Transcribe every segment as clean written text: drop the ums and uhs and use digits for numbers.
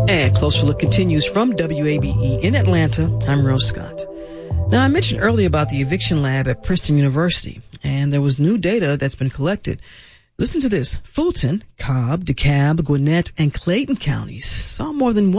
And Closer Look continues from WABE in Atlanta. I'm Rose Scott. Now, I mentioned earlier about the eviction lab at Princeton University, and there was new data that's been collected. Listen to this. Fulton, Cobb, DeKalb, Gwinnett, and Clayton counties saw more than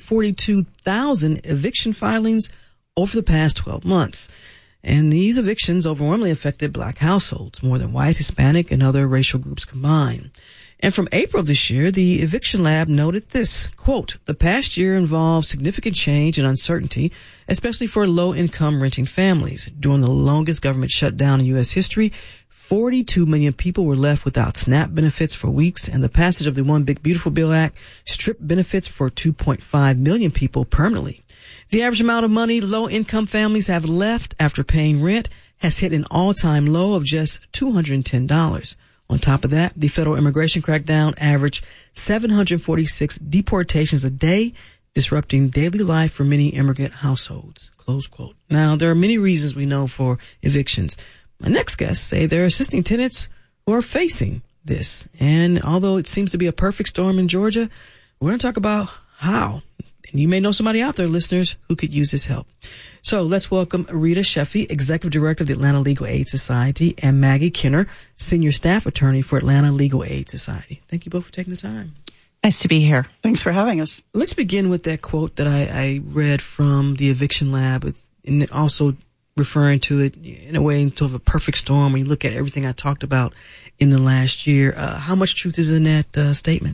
142,000 eviction filings over the past 12 months. And these evictions overwhelmingly affected black households, more than white, Hispanic, and other racial groups combined. And from April of this year, the Eviction Lab noted this, quote, the past year involved significant change and uncertainty, especially for low-income renting families. During the longest government shutdown in U.S. history, 42 million people were left without SNAP benefits for weeks, and the passage of the One Big Beautiful Bill Act stripped benefits for 2.5 million people permanently. The average amount of money low-income families have left after paying rent has hit an all-time low of just $210. On top of that, the federal immigration crackdown averaged 746 deportations a day, disrupting daily life for many immigrant households. Close quote. Now, there are many reasons we know for evictions. My next guests say there are assisting tenants who are facing this. And although it seems to be a perfect storm in Georgia, we're going to talk about how. And you may know somebody out there, listeners, who could use this help. So let's welcome Rita Sheffy, Executive Director of the Atlanta Legal Aid Society, and Maggie Kenner, Senior Staff Attorney for Atlanta Legal Aid Society. Thank you both for taking the time. Nice to be here. Thanks for having us. Let's begin with that quote that I read from the Eviction Lab, and also referring to it in a way into a perfect storm when you look at everything I talked about in the last year. How much truth is in that statement?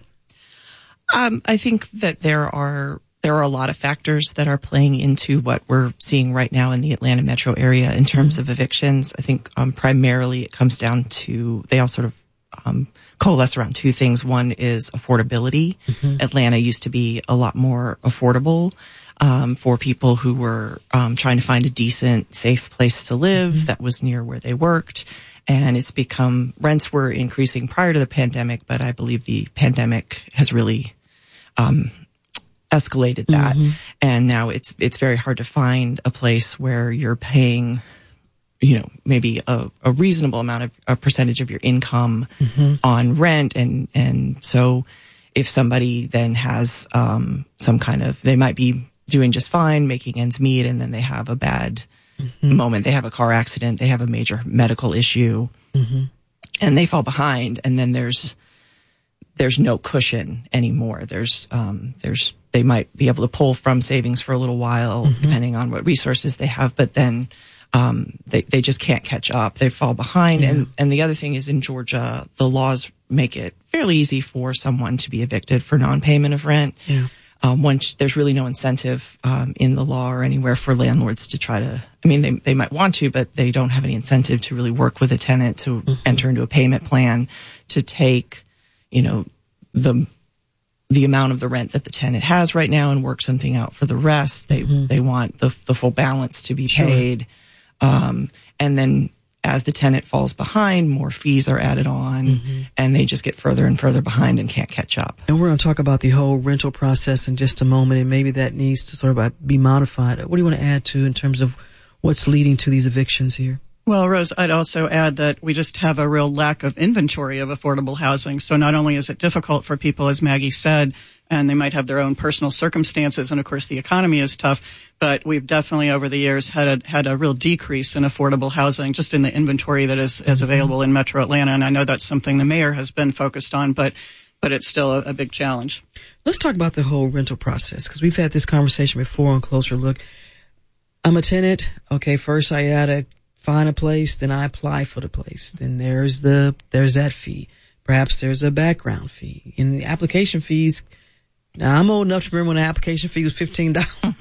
I think that there are a lot of factors that are playing into what we're seeing right now in the Atlanta metro area in terms of evictions. I think primarily it comes down to, they all sort of coalesce around two things. One is affordability. Mm-hmm. Atlanta used to be a lot more affordable for people who were trying to find a decent, safe place to live that was near where they worked. And it's become, rents were increasing prior to the pandemic, but I believe the pandemic has really escalated that. Mm-hmm. And now it's very hard to find a place where you're paying, maybe a reasonable amount of a percentage of your income on rent. And so if somebody then has some kind of, they might be doing just fine, making ends meet, and then they have a bad moment. They have a car accident, they have a major medical issue, and they fall behind, and then there's no cushion anymore. They might be able to pull from savings for a little while, depending on what resources they have, but then they just can't catch up. They fall behind. Yeah. And the other thing is, in Georgia, the laws make it fairly easy for someone to be evicted for non-payment of rent. Yeah. Once there's really no incentive in the law or anywhere for landlords to try to, they might want to, but they don't have any incentive to really work with a tenant to enter into a payment plan to take, the amount of the rent that the tenant has right now and work something out for the rest. They want the full balance to be paid. And then as the tenant falls behind, more fees are added on, and they just get further and further behind and can't catch up. And we're going to talk about the whole rental process in just a moment, and maybe that needs to sort of be modified. What do you want to add to in terms of what's leading to these evictions here? Well, Rose, I'd also add that we just have a real lack of inventory of affordable housing. So not only is it difficult for people, as Maggie said, and they might have their own personal circumstances, and of course the economy is tough, but we've definitely over the years had a real decrease in affordable housing just in the inventory that is available in Metro Atlanta. And I know that's something the mayor has been focused on, but it's still a big challenge. Let's talk about the whole rental process, because we've had this conversation before on Closer Look. I'm a tenant. Okay, first I gotta find a place, then I apply for the place. Then there's that fee. Perhaps there's a background fee. And the application fees, now I'm old enough to remember when the application fee was $15.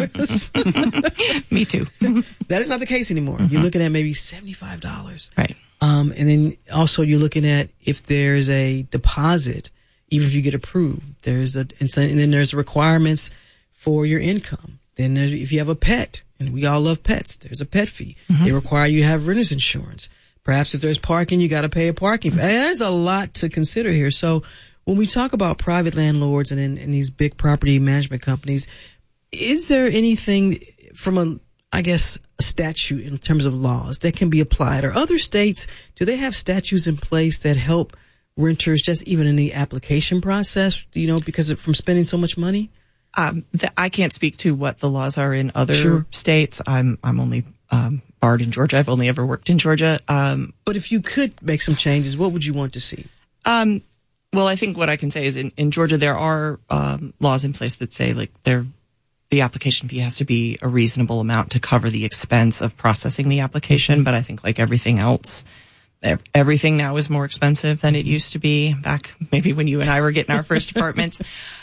Me too. That is not the case anymore. You're looking at maybe $75. Right. And then also you're looking at if there's a deposit, even if you get approved, and then there's requirements for your income. Then if you have a pet, and we all love pets, there's a pet fee. They require you to have renter's insurance. Perhaps if there's parking, you got to pay a parking fee. There's a lot to consider here. So when we talk about private landlords and these big property management companies, is there anything from a statute in terms of laws that can be applied? Or other states, do they have statutes in place that help renters just even in the application process, because from spending so much money? I can't speak to what the laws are in other states. I'm only barred in Georgia. I've only ever worked in Georgia. But if you could make some changes, what would you want to see? Well, I think what I can say is in Georgia there are laws in place that say like the application fee has to be a reasonable amount to cover the expense of processing the application. But I think like everything else, everything now is more expensive than it used to be back maybe when you and I were getting our first apartments.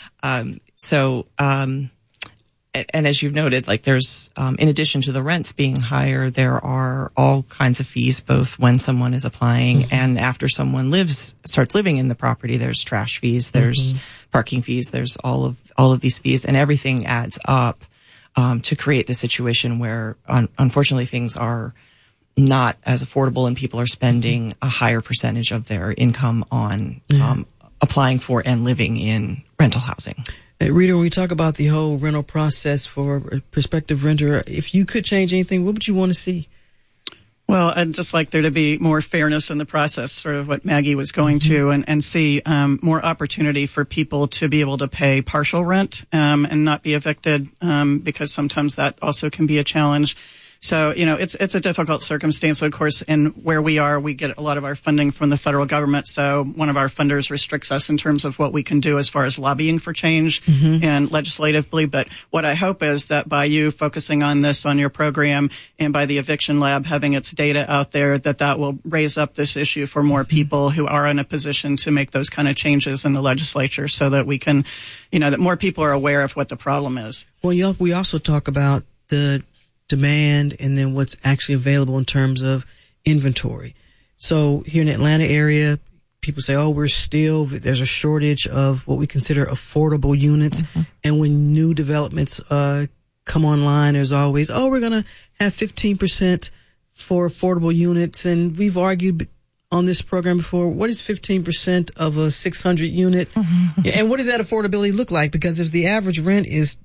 And as you've noted, like there's, in addition to the rents being higher, there are all kinds of fees, both when someone is applying and after someone starts living in the property. There's trash fees, there's parking fees, there's all of these fees, and everything adds up, to create the situation where, unfortunately, things are not as affordable and people are spending a higher percentage of their income on, applying for and living in rental housing. Rita, when we talk about the whole rental process for a prospective renter, if you could change anything, what would you want to see? Well, I'd just like there to be more fairness in the process, sort of what Maggie was going to, and see more opportunity for people to be able to pay partial rent and not be evicted, because sometimes that also can be a challenge. So, it's a difficult circumstance. Of course, in where we are, we get a lot of our funding from the federal government. So one of our funders restricts us in terms of what we can do as far as lobbying for change and legislatively. But what I hope is that by you focusing on this on your program and by the Eviction Lab having its data out there, that will raise up this issue for more people who are in a position to make those kind of changes in the legislature so that we can, that more people are aware of what the problem is. Well, we also talk about the demand and then what's actually available in terms of inventory. So here in the Atlanta area, people say, there's a shortage of what we consider affordable units. And when new developments come online, there's always, we're going to have 15% for affordable units. And we've argued on this program before, what is 15% of a 600 unit? And what does that affordability look like? Because if the average rent is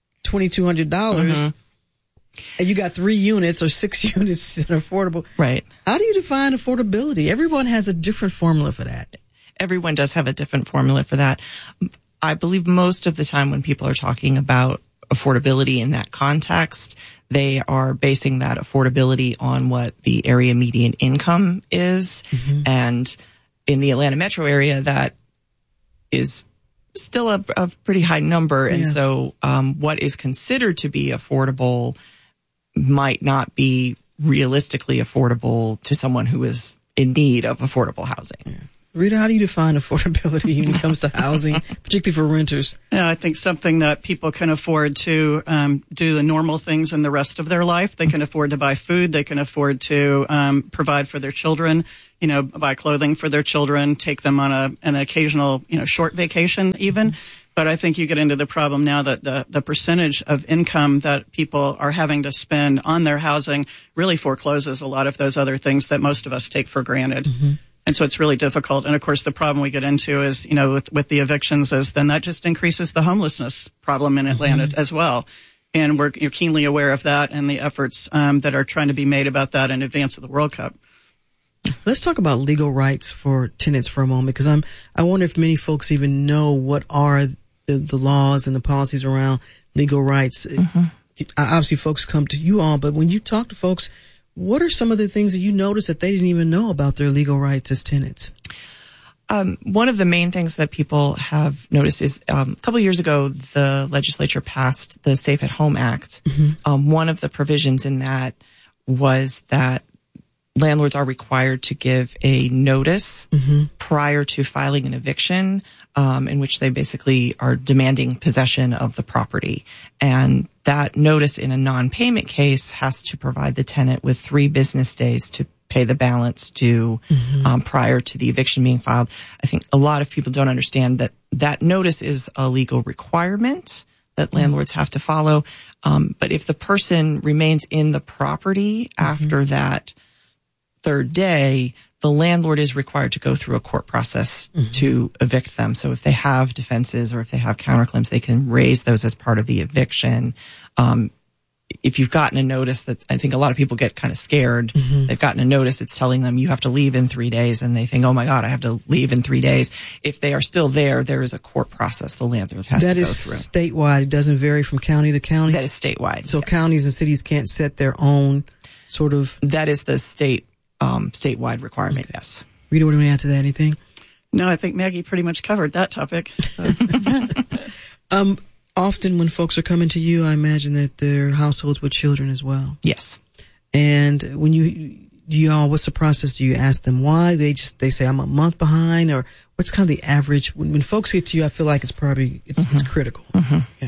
$2,200, and you got 3 units or 6 units that are affordable. Right. How do you define affordability? Everyone has a different formula for that. Everyone does have a different formula for that. I believe most of the time when people are talking about affordability in that context, they are basing that affordability on what the area median income is. And in the Atlanta metro area, that is still a pretty high number. And so what is considered to be affordable might not be realistically affordable to someone who is in need of affordable housing. Rita, how do you define affordability when it comes to housing, particularly for renters? Yeah, I think something that people can afford to do the normal things in the rest of their life. They can afford to buy food. They can afford to provide for their children, buy clothing for their children, take them on an occasional, short vacation even. But I think you get into the problem now that the percentage of income that people are having to spend on their housing really forecloses a lot of those other things that most of us take for granted. And so it's really difficult. And of course, the problem we get into is, with the evictions is then that just increases the homelessness problem in Atlanta as well. And you're keenly aware of that and the efforts that are trying to be made about that in advance of the World Cup. Let's talk about legal rights for tenants for a moment, because I wonder if many folks even know what are the laws and the policies around legal rights. Obviously, folks come to you all, but when you talk to folks, what are some of the things that you notice that they didn't even know about their legal rights as tenants? One of the main things that people have noticed is a couple of years ago, the legislature passed the Safe at Home Act. One of the provisions in that was that landlords are required to give a notice prior to filing an eviction, in which they basically are demanding possession of the property. And that notice in a non-payment case has to provide the tenant with 3 business days to pay the balance due prior to the eviction being filed. I think a lot of people don't understand that notice is a legal requirement that landlords have to follow. But if the person remains in the property after that 3rd day, the landlord is required to go through a court process to evict them. So if they have defenses or if they have counterclaims, they can raise those as part of the eviction. if you've gotten a notice that I think a lot of people get kind of scared, they've gotten a notice, it's telling them you have to leave in 3 days, and they think, oh my God, I have to leave in 3 days. If they are still there is a court process the landlord has to go through. That is statewide. It doesn't vary from county to county? That is statewide. So counties and cities can't set their own sort of... That is the statewide requirement, yes. Rita, what do you want to add to that? Anything? No, I think Maggie pretty much covered that topic. So. Often when folks are coming to you, I imagine that they're households with children as well. Yes. And when what's the process? Do you ask them why? They say, I'm a month behind, or what's kind of the average? When folks get to you, I feel like it's critical. Yeah.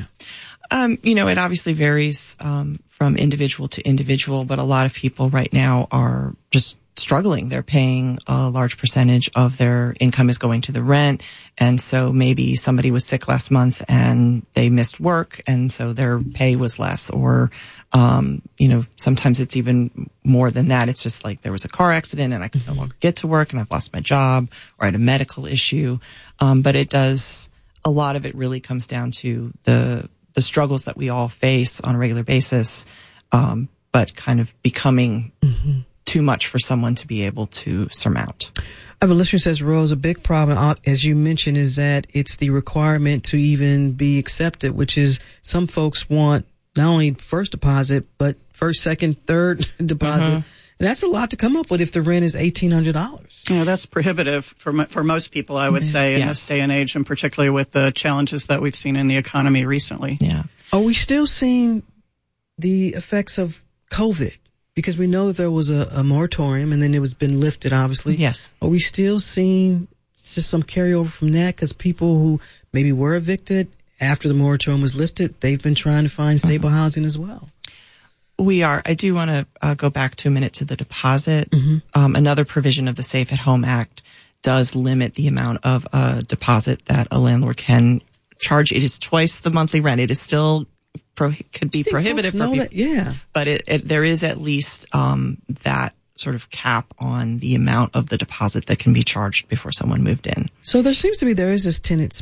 It obviously varies, from individual to individual, but a lot of people right now are just struggling. They're paying a large percentage of their income is going to the rent. And so maybe somebody was sick last month and they missed work. And so their pay was less, or, sometimes it's even more than that. It's just like there was a car accident and I could no longer get to work and I've lost my job, or I had a medical issue. But a lot of it really comes down to the struggles that we all face on a regular basis. But kind of becoming too much for someone to be able to surmount. I have a listener who says, Rose, a big problem, as you mentioned, is that it's the requirement to even be accepted, which is some folks want not only first deposit, but first, second, third deposit. And that's a lot to come up with if the rent is $1,800. Yeah, that's prohibitive for most people, I would say, in this day and age, and particularly with the challenges that we've seen in the economy recently. Yeah. Are we still seeing the effects of COVID? Because we know that there was a moratorium and then it was been lifted, obviously. Yes. Are we still seeing just some carryover from that? Because people who maybe were evicted after the moratorium was lifted, they've been trying to find stable housing as well. We are. I do want to go back to a minute to the deposit. Another provision of the Safe at Home Act does limit the amount of deposit that a landlord can charge. It is twice the monthly rent. It is still could be prohibitive for people. Yeah. But there is at least that sort of cap on the amount of the deposit that can be charged before someone moved in. So there seems to be this tenant's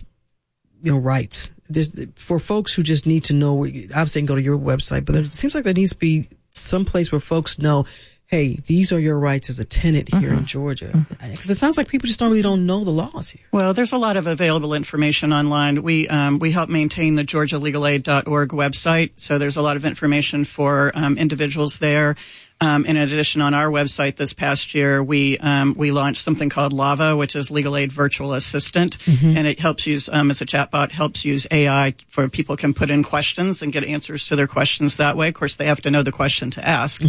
rights. For folks who just need to know, obviously can go to your website, but it seems like there needs to be some place where folks know, hey, these are your rights as a tenant here in Georgia. Because it sounds like people just don't know the laws here. Well, there's a lot of available information online. We help maintain the GeorgiaLegalAid.org website, so there's a lot of information for individuals there. In addition, on our website this past year, we launched something called Lava, which is Legal Aid Virtual Assistant, and it helps use, it's a chatbot, helps use AI for people can put in questions and get answers to their questions that way. Of course, they have to know the question to ask,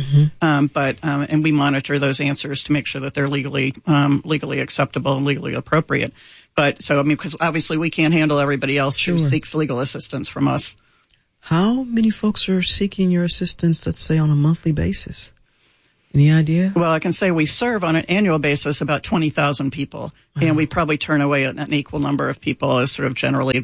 and we monitor those answers to make sure that they're legally acceptable and legally appropriate. But because obviously we can't handle everybody else who seeks legal assistance from us. How many folks are seeking your assistance, let's say, on a monthly basis? Any idea? Well, I can say we serve on an annual basis about 20,000 people, and we probably turn away an equal number of people as sort of generally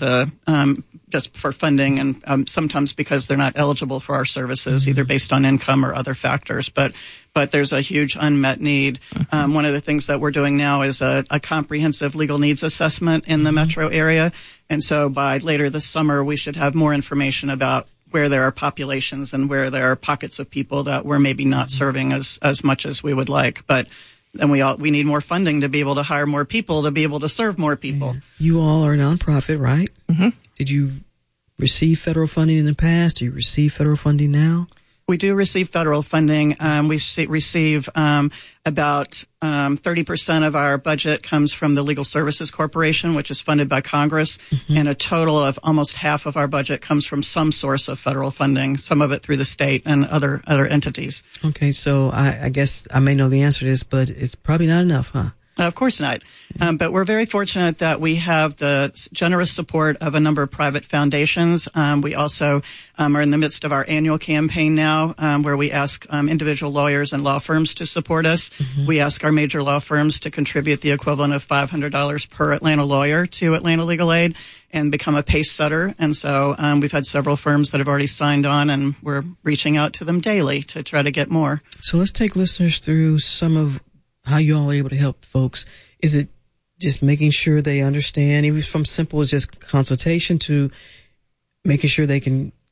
just for funding, and sometimes because they're not eligible for our services, either based on income or other factors. But there's a huge unmet need. One of the things that we're doing now is a comprehensive legal needs assessment in the metro area, and so by later this summer, we should have more information about where there are populations and where there are pockets of people that we're maybe not serving as much as we would like. But then we need more funding to be able to hire more people to be able to serve more people. Yeah. You all are a nonprofit, right? Did you receive federal funding in the past? Do you receive federal funding now? We do receive federal funding. We receive about 30% of our budget comes from the Legal Services Corporation, which is funded by Congress, and a total of almost half of our budget comes from some source of federal funding, some of it through the state and other entities. Okay, so I guess I may know the answer to this, but it's probably not enough, huh? Of course not. But we're very fortunate that we have the generous support of a number of private foundations. We also are in the midst of our annual campaign now, where we ask individual lawyers and law firms to support us. We ask our major law firms to contribute the equivalent of $500 per Atlanta lawyer to Atlanta Legal Aid and become a pace setter. And so we've had several firms that have already signed on, and we're reaching out to them daily to try to get more. So let's take listeners through some of how you all are able to help folks. Is it just making sure they understand, even from simple as just consultation to making sure they can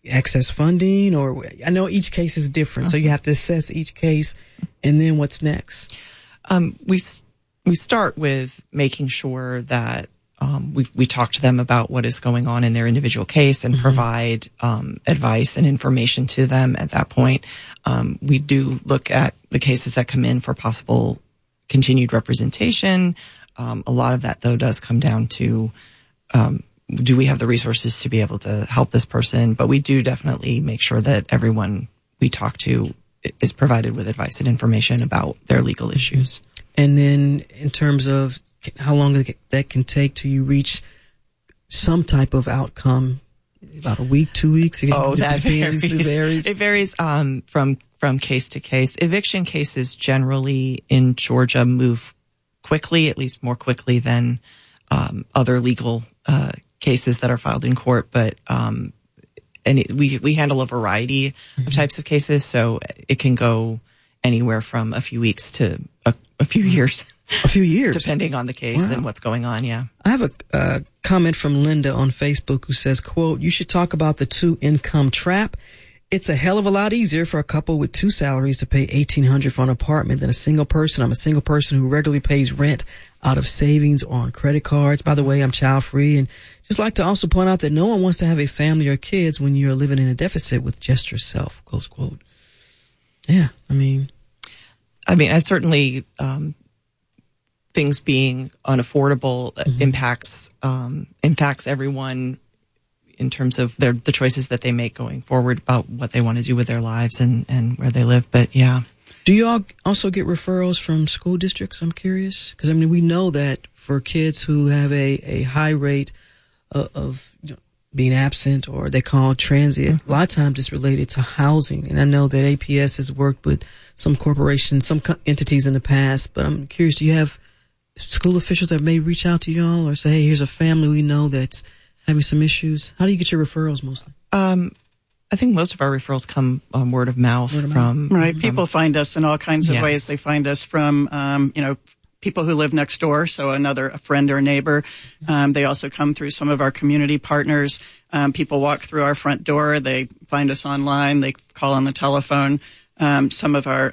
excess funding, or I know each case is different, so you have to assess each case, and then what's next? We start with making sure that we talk to them about what is going on in their individual case and provide advice and information to them at that point. We do look at the cases that come in for possible continued representation. A lot of that, though, does come down to do we have the resources to be able to help this person? But we do definitely make sure that everyone we talk to is provided with advice and information about their legal issues. And then in terms of how long that can take till you reach some type of outcome, about a week, 2 weeks? That varies. It varies from case to case. Eviction cases generally in Georgia move quickly, at least more quickly than other legal cases that are filed in court. But we handle a variety of types of cases, so it can go anywhere from a few weeks to a few years. A few years, depending on the case and what's going on. Yeah. I have a comment from Linda on Facebook who says, quote, "You should talk about the 2-income trap. It's a hell of a lot easier for a couple with 2 salaries to pay $1,800 for an apartment than a single person. I'm a single person who regularly pays rent out of savings or on credit cards. By the way, I'm child free, and just like to also point out that no one wants to have a family or kids when you're living in a deficit with just yourself." Close quote. Yeah, I mean, I certainly, things being unaffordable impacts everyone in terms of the choices that they make going forward about what they want to do with their lives and where they live. But yeah. Do you all also get referrals from school districts? I'm curious. Because, we know that for kids who have a high rate of being absent, or they call transient, a lot of times it's related to housing. And I know that APS has worked with some corporations, some entities in the past, but I'm curious, do you have school officials that may reach out to y'all or say, hey, here's a family we know that's having some issues? How do you get your referrals mostly? I think most of our referrals come word of mouth from... Right. People find us in all kinds of ways. They find us from, people who live next door, so a friend or a neighbor. They also come through some of our community partners. People walk through our front door. They find us online. They call on the telephone. Some of our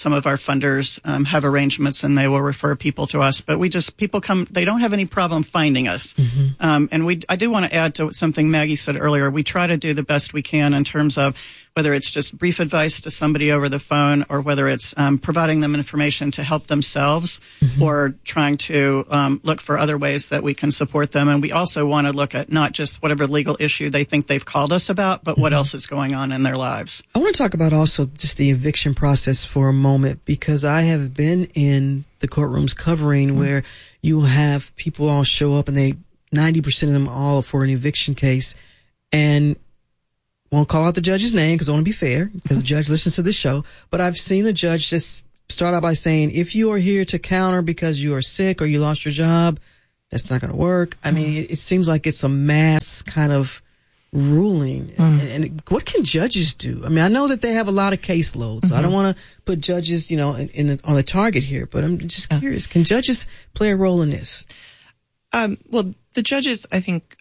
funders have arrangements, and they will refer people to us. But people come, they don't have any problem finding us. And I do want to add to something Maggie said earlier. We try to do the best we can in terms of whether it's just brief advice to somebody over the phone, or whether it's providing them information to help themselves, or trying to look for other ways that we can support them. And we also want to look at not just whatever legal issue they think they've called us about, but what else is going on in their lives. I want to talk about also just the eviction process for a moment, because I have been in the courtrooms covering where you have people all show up, and 90% of them all for an eviction case, and won't call out the judge's name because I want to be fair, because the judge listens to this show. But I've seen the judge just start out by saying, if you are here to counter because you are sick or you lost your job, that's not going to work. It seems like it's a mass kind of ruling. And what can judges do? I know that they have a lot of caseloads. So I don't want to put judges, on a target here, but I'm just curious. Can judges play a role in this? Well, the judges, I think,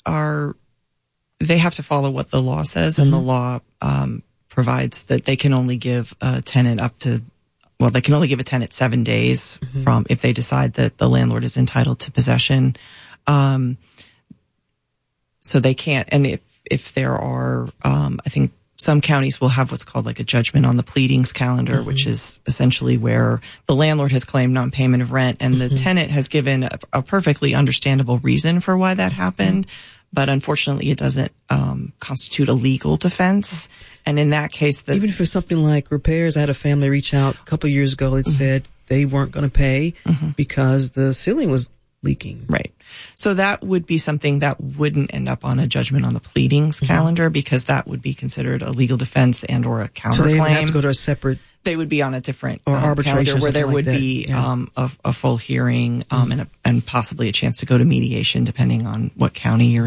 they have to follow what the law says, and the law provides that they can only give a tenant they can only give a tenant 7 days from if they decide that the landlord is entitled to possession. So they can't, and if there are, I think some counties will have what's called like a judgment on the pleadings calendar, which is essentially where the landlord has claimed non-payment of rent, and the tenant has given a perfectly understandable reason for why that happened. But unfortunately, it doesn't constitute a legal defense. And in that case, even for something like repairs, I had a family reach out a couple of years ago that said they weren't going to pay because the ceiling was leaking. Right. So that would be something that wouldn't end up on a judgment on the pleadings calendar, because that would be considered a legal defense and or a counterclaim. So they would have to go to a separate... They would be on a different or arbitration calendar where there would be a full hearing and possibly a chance to go to mediation, depending on what county you're in.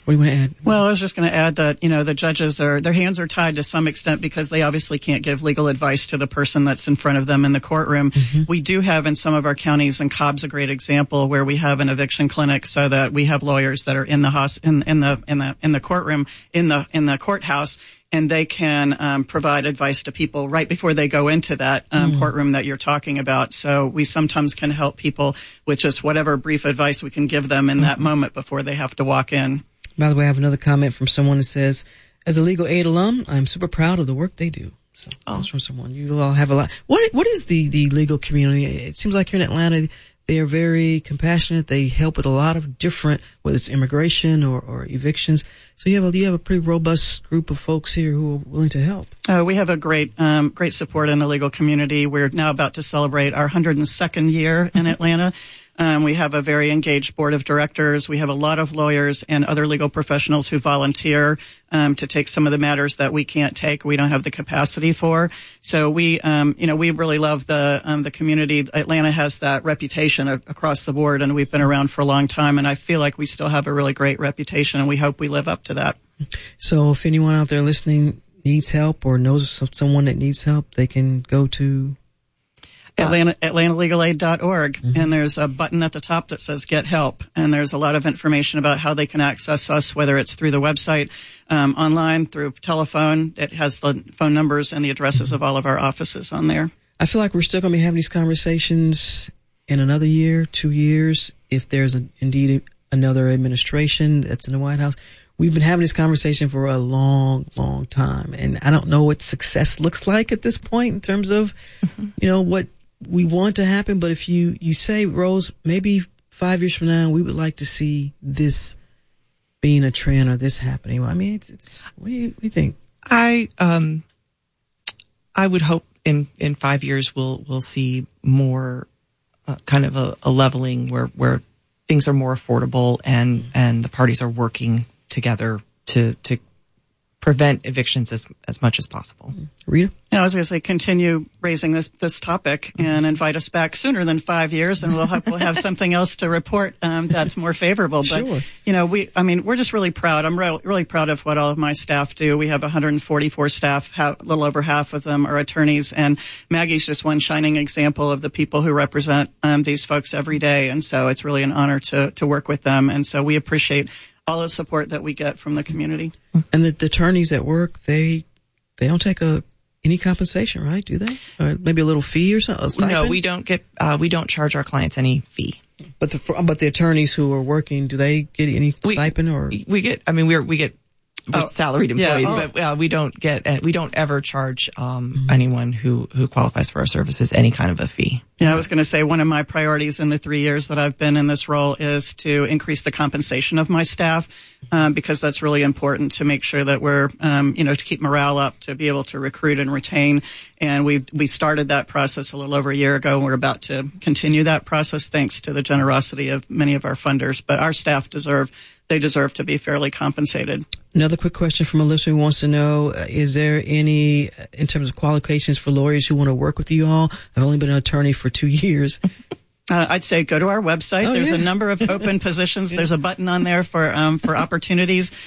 What do you want to add? Well, I was just going to add that, the judges their hands are tied to some extent because they obviously can't give legal advice to the person that's in front of them in the courtroom. Mm-hmm. We do have in some of our counties, and Cobb's a great example, where we have an eviction clinic so that we have lawyers that are in the courtroom, in the courthouse, and they can provide advice to people right before they go into that courtroom that you're talking about. So we sometimes can help people with just whatever brief advice we can give them in that moment before they have to walk in. By the way, I have another comment from someone that says, as a legal aid alum, I'm super proud of the work they do. So that's from someone. You all have a lot. What is the legal community? It seems like here in Atlanta, they are very compassionate. They help with a lot of different, whether it's immigration or evictions. So you have a pretty robust group of folks here who are willing to help. We have a great support in the legal community. We're now about to celebrate our 102nd year in Atlanta. We have a very engaged board of directors. We have a lot of lawyers and other legal professionals who volunteer to take some of the matters that we can't take. We don't have the capacity for. So we really love the community. Atlanta has that reputation across the board, and we've been around for a long time. And I feel like we still have a really great reputation, and we hope we live up to that. So if anyone out there listening needs help or knows someone that needs help, they can go to AtlantaLegalAid.org, and there's a button at the top that says Get Help, and there's a lot of information about how they can access us, whether it's through the website, online, through telephone. It has the phone numbers and the addresses of all of our offices on there. I feel like we're still going to be having these conversations in another year, 2 years, if there's indeed another administration that's in the White House. We've been having this conversation for a long, long time, and I don't know what success looks like at this point in terms of, what we want to happen. But if you say, Rose, maybe 5 years from now, we would like to see this being a trend or this happening. Well, I mean, it's what do you think? I would hope in 5 years we'll see more kind of a leveling where things are more affordable and the parties are working together to prevent evictions as much as possible. Rita? I was going to say, continue raising this topic and invite us back sooner than 5 years, and we'll have something else to report that's more favorable. But sure. We're just really proud. I'm really proud of what all of my staff do. We have 144 staff. A little over half of them are attorneys, and Maggie's just one shining example of the people who represent these folks every day. And so it's really an honor to work with them. And so we appreciate all the support that we get from the community. And the attorneys at work, they don't take any compensation, right? Do they? Or maybe a little fee or something? No, we don't charge our clients any fee. But the attorneys who are working, do they get any stipend or? We get salaried employees, but we don't ever charge anyone who qualifies for our services any kind of a fee. Yeah, I was going to say one of my priorities in the 3 years that I've been in this role is to increase the compensation of my staff, because that's really important to make sure that we're, to keep morale up, to be able to recruit and retain. And we started that process a little over a year ago, and we're about to continue that process thanks to the generosity of many of our funders. But our staff deserve to be fairly compensated. Another quick question from a listener who wants to know, is there any, in terms of qualifications for lawyers who want to work with you all? I've only been an attorney for 2 years. I'd say go to our website. There's a number of open positions. There's a button on there for opportunities.